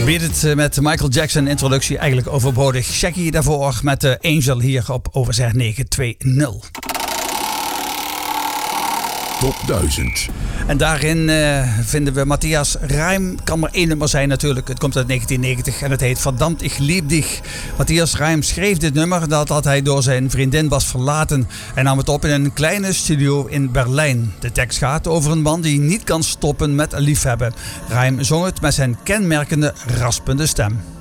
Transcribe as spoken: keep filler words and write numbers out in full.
Beat het met Michael Jackson introductie eigenlijk overbodig. Shaggy daarvoor met de Angel hier op Overzeg negen twee nul. Top duizend. En daarin uh, vinden we Matthias Reim. Kan maar één nummer zijn natuurlijk. Het komt uit negentien negentig en het heet Verdammt, ich lieb dich. Matthias Reim schreef dit nummer nadat hij door zijn vriendin was verlaten en nam het op in een kleine studio in Berlijn. De tekst gaat over een man die niet kan stoppen met liefhebben. Reim zong het met zijn kenmerkende raspende stem.